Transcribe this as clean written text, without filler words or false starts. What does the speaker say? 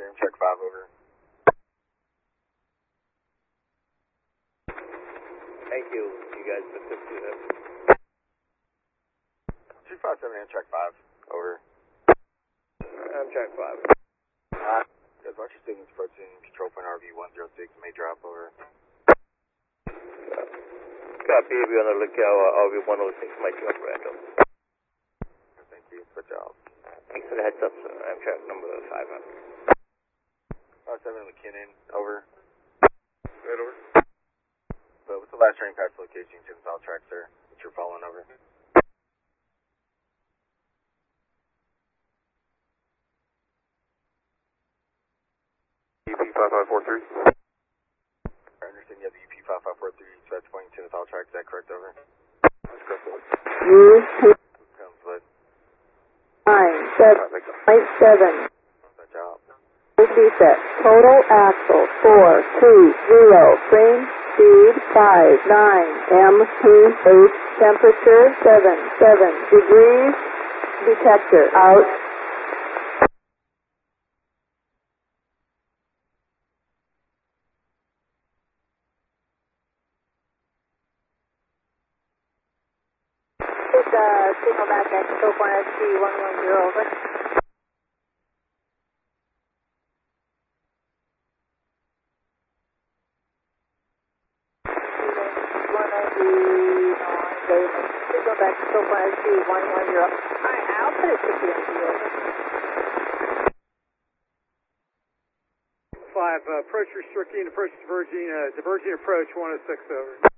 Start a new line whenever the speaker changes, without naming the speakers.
Ram check 5, over.
Thank you. You guys assist to that.
257 Ram check 5, over.
I'm check 5.
Guys, watch your signals approaching control point RV 106, may drop, over.
Copy, be on the lookout, RV 106, might drop random.
Thank you, good job.
Thanks for the heads up, sir. I'm check number 500.
57 McKinnon, over.
Right over.
So what's the last train pass location to the south track, sir, that you're following, over?
UP 5543.
I understand you have the UP 5543, so that's pointing to the south track, is that correct, over?
That's correct.
Comes with
9.7.
that job.
Reset. Total axle 420. Frame speed 59. MPH temperature 77 degrees. Detector out. Signal back at control point SC 110, over. Signal back control point SC 110. Alright, I'll put it to the MD, over.
5, approach restricting, approach diverging approach 106, over.